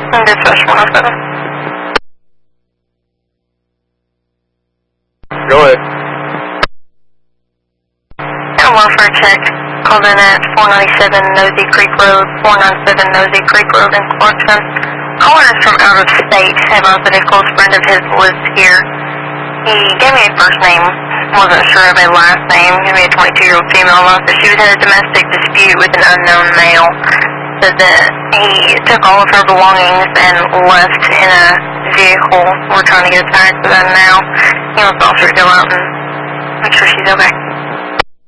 And dispatch 107. Go ahead. And welfare check. Called in at 497 Nosy Creek Road, 497 Nosy Creek Road in Clarkson. Caller is from out of state. Advised that a close friend of his lives here. He gave me a first name, wasn't sure of a last name. Gave me a 22-year-old female love that she was in a domestic dispute with an unknown male. Said that he took all of her belongings and left in a vehicle. We're trying to get a tag for that now. He wants the officer to go out and make sure she's okay.